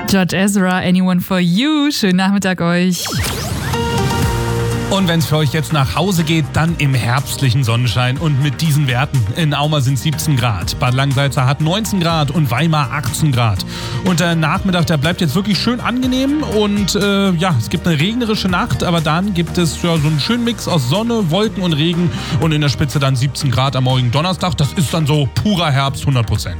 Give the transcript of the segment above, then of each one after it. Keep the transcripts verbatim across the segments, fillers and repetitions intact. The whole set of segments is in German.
George Ezra, Anyone for You. Schönen Nachmittag euch. Und wenn es für euch jetzt nach Hause geht, dann im herbstlichen Sonnenschein und mit diesen Werten. In Auma sind siebzehn Grad, Bad Langensalza hat neunzehn Grad und Weimar achtzehn Grad. Und der Nachmittag, der bleibt jetzt wirklich schön angenehm und äh, ja, es gibt eine regnerische Nacht, aber dann gibt es ja so einen schönen Mix aus Sonne, Wolken und Regen und in der Spitze dann siebzehn Grad am morgigen Donnerstag. Das ist dann so purer Herbst, hundert Prozent.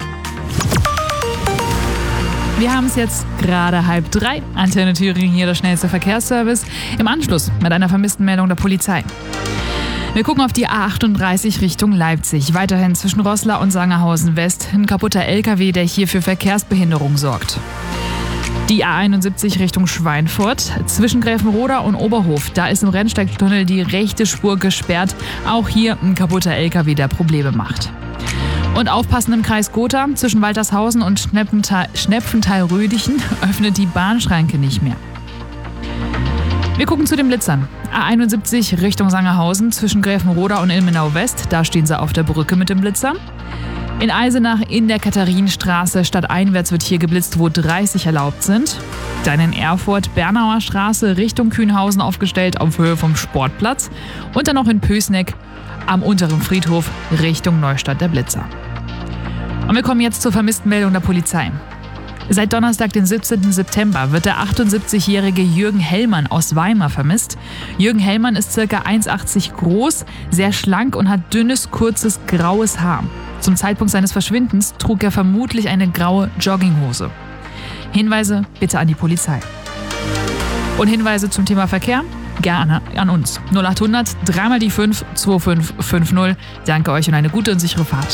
Wir haben es jetzt gerade halb drei. Antenne Thüringen, hier der schnellste Verkehrsservice. Im Anschluss mit einer vermissten Meldung der Polizei. Wir gucken auf die A achtunddreißig Richtung Leipzig. Weiterhin zwischen Roßla und Sangerhausen West ein kaputter L K W, der hier für Verkehrsbehinderung sorgt. Die A einundsiebzig Richtung Schweinfurt. Zwischen Gräfenroda und Oberhof. Da ist im Rennsteigtunnel die rechte Spur gesperrt. Auch hier ein kaputter L K W, der Probleme macht. Und aufpassen im Kreis Gotha, zwischen Waltershausen und Schnepfenthal-Rödichen öffnet die Bahnschranke nicht mehr. Wir gucken zu den Blitzern. A einundsiebzig Richtung Sangerhausen, zwischen Gräfenroda und Ilmenau West, da stehen sie auf der Brücke mit dem Blitzer. In Eisenach in der Katharinenstraße stadteinwärts wird hier geblitzt, wo dreißig erlaubt sind. Dann in Erfurt, Bernauer Straße Richtung Kühnhausen aufgestellt auf Höhe vom Sportplatz. Und dann noch in Pößneck am unteren Friedhof Richtung Neustadt der Blitzer. Und wir kommen jetzt zur vermissten Meldung der Polizei. Seit Donnerstag, den siebzehnten September, wird der achtundsiebzigjährige Jürgen Hellmann aus Weimar vermisst. Jürgen Hellmann ist ca. eins Komma achtzig groß, sehr schlank und hat dünnes, kurzes, graues Haar. Zum Zeitpunkt seines Verschwindens trug er vermutlich eine graue Jogginghose. Hinweise bitte an die Polizei. Und Hinweise zum Thema Verkehr? Gerne an uns. null achthundert, dreimal die fünf, zwei fünf fünf null. Danke euch und eine gute und sichere Fahrt.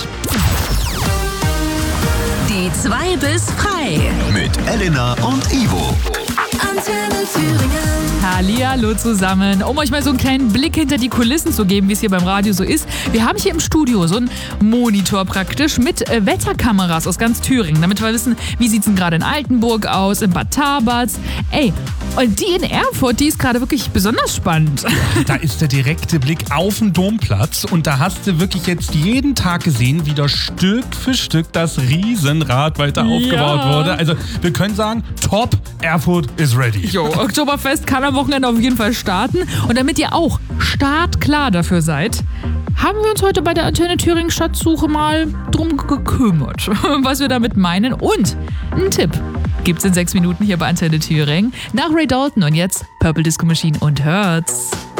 Die zwei bis frei. Mit Elena und Ivo. Antenne Thüringen. Hallihallo zusammen. Um euch mal so einen kleinen Blick hinter die Kulissen zu geben, wie es hier beim Radio so ist. Wir haben hier im Studio so einen Monitor praktisch mit äh, Wetterkameras aus ganz Thüringen, damit wir wissen, wie sieht es denn gerade in Altenburg aus, in Bad Tabatz. Ey, und die in Erfurt, die ist gerade wirklich besonders spannend. Da ist der direkte Blick auf den Domplatz und da hast du wirklich jetzt jeden Tag gesehen, wie da Stück für Stück das Riesenrad weiter Ja. aufgebaut wurde. Also wir können sagen, top, Erfurt is ready. Jo, Oktoberfest kann am Wochenende auf jeden Fall starten. Und damit ihr auch startklar dafür seid, haben wir uns heute bei der Antenne Thüringen Schatzsuche mal drum gekümmert, was wir damit meinen. Und ein Tipp gibt's in sechs Minuten hier bei Antenne Thüringen nach Ray Dalton und jetzt Purple Disco Machine und Hurts.